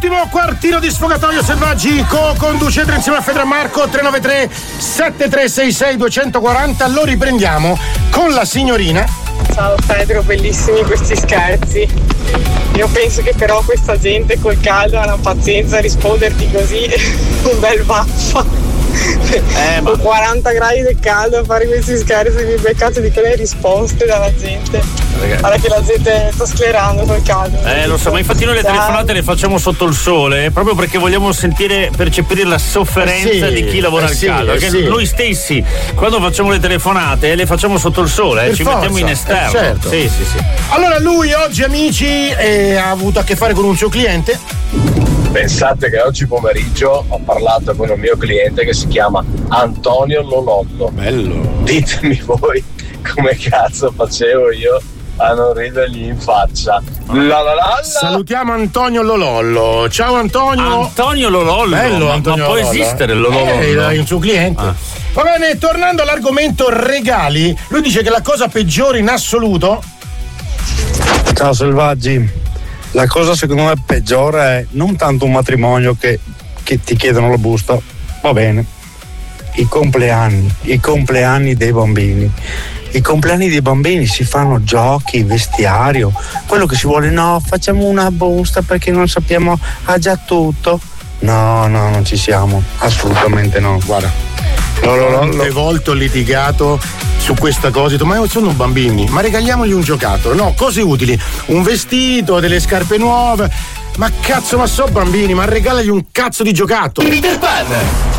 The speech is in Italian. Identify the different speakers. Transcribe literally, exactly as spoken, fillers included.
Speaker 1: Ultimo quartino di Sfogatoio Selvaggi, co-conducete insieme a Fedra Marco. Tre nove tre sette tre sei sei due quattro zero. Lo riprendiamo con la signorina.
Speaker 2: Ciao Pedro, bellissimi questi scherzi. Io penso che però questa gente col caldo ha una pazienza a risponderti così, un bel vaffa. Eh, ma... Con quaranta gradi del caldo a fare questi scherzi, mi beccate di quelle risposte dalla gente. Guarda che la gente sta sclerando col caldo.
Speaker 3: Eh lo so, ma infatti noi le telefonate le facciamo sotto il sole, proprio perché vogliamo sentire, percepire la sofferenza eh sì, di chi lavora eh al caldo. Eh perché sì. Noi stessi, quando facciamo le telefonate, le facciamo sotto il sole, eh, ci forza, mettiamo in esterno.
Speaker 1: Eh, certo.
Speaker 3: Sì, sì, sì.
Speaker 1: Allora lui oggi, amici, eh, ha avuto a che fare con un suo cliente.
Speaker 4: Pensate che oggi pomeriggio ho parlato con un mio cliente che si chiama Antonio Lolollo.
Speaker 1: Bello.
Speaker 4: Ditemi voi come cazzo facevo io a non ridergli in faccia. La la la.
Speaker 1: Salutiamo Antonio Lolollo. Ciao Antonio.
Speaker 3: Antonio Lolollo.
Speaker 1: Bello, Antonio
Speaker 3: ma può
Speaker 1: Lolollo.
Speaker 3: esistere il Lolollo?
Speaker 1: Eh, è un suo cliente. Ah. Va bene, tornando all'argomento regali, lui dice che la cosa peggiore in assoluto.
Speaker 5: Ciao Selvaggi. La cosa secondo me peggiore è non tanto un matrimonio che, che ti chiedono la busta, va bene, i compleanni, i compleanni dei bambini. I compleanni dei bambini si fanno giochi, vestiario, quello che si vuole, no, facciamo una busta perché non sappiamo, ha già tutto. No, no, non ci siamo, assolutamente no.
Speaker 1: Guarda. Quante volte ho litigato su questa cosa, ma sono bambini, ma regaliamogli un giocattolo, no, cose utili, un vestito, delle scarpe nuove, ma cazzo, ma so bambini, ma regalagli un cazzo di giocattolo.
Speaker 6: Peter Pan,